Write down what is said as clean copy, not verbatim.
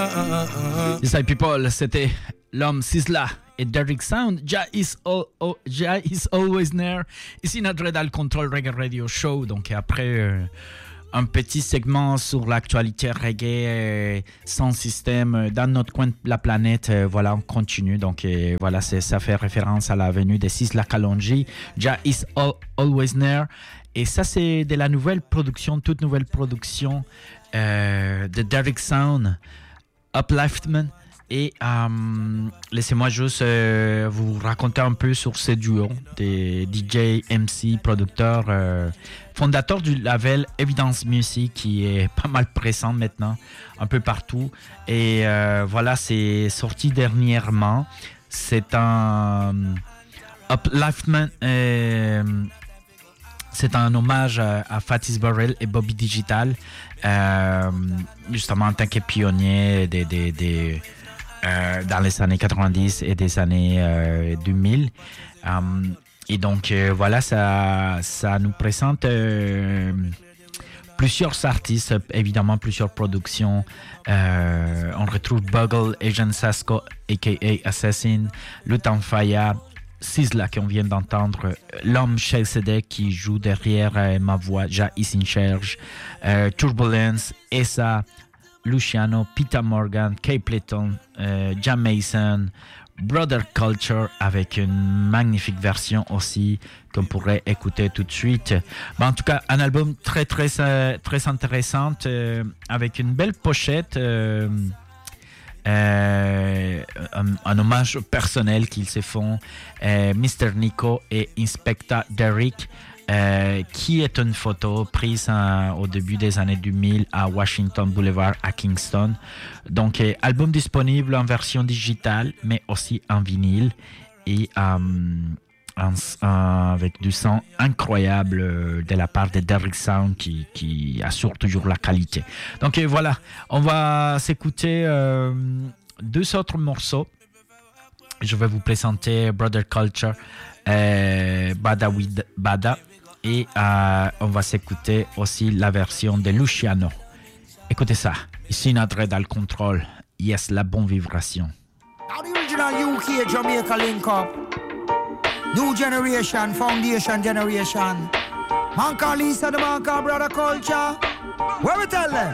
Yes, people, c'était l'homme Sizzla et Derrick Sound. Jah is always near. Ici, notre Red Al Control Reggae Radio Show. Donc, après un petit segment sur l'actualité reggae sans système dans notre coin de la planète, voilà, on continue. Donc, voilà, ça fait référence à la venue de Sizzla Kalonji. Jah is always near. Et ça, c'est de la nouvelle production, toute nouvelle production de Derrick Sound, Upliftment. Et laissez-moi juste vous raconter un peu sur ce duo des DJ, MC, producteurs, fondateur du label Evidence Music qui est pas mal présent maintenant, un peu partout. Et voilà, c'est sorti dernièrement. C'est un Upliftment. C'est un hommage à Fatis Burrell et Bobby Digital, justement en tant que pionnier dans les années 90 et des années 2000. Et donc, voilà, ça nous présente plusieurs artistes, évidemment plusieurs productions. On retrouve Bugle, Agent Sasco, a.k.a. Assassin, Lutan Fyah, Sizzla qu'on vient d'entendre, l'homme Chelsea qui joue derrière ma voix, Jah is in charge, Turbulence, Essa, Luciano, Peter Morgan, Kay Playton, Jam Mason, Brother Culture avec une magnifique version aussi qu'on pourrait écouter tout de suite. Ben, en tout cas, un album très intéressant avec une belle pochette. Un hommage personnel qu'ils se font, Mr. Nico et Inspector Derrick, qui est une photo prise au début des années 2000 à Washington Boulevard à Kingston. Donc, album disponible en version digitale, mais aussi en vinyle et avec du son incroyable de la part de Derrick Sound qui assure toujours la qualité. Donc voilà, on va s'écouter deux autres morceaux. Je vais vous présenter Brother Culture, Bada with Bada, et on va s'écouter aussi la version de Luciano. Écoutez ça, ici notre Red Al Control. Yes, la bonne vibration. Original UK Jamaica link up. New generation, foundation generation. Man call Lisa, the man call Brother Culture. Where we tell them?